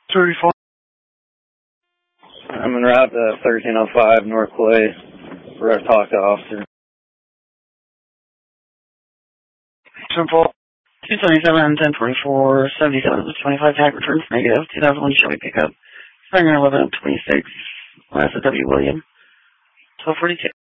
34. I'm en route to 1305 North Clay. We're going to talk to officer. Simple. 277, 1044, 77, 25 tag returns negative, 2001 Chevy pickup, 11 26, Mazda W. William, 1242.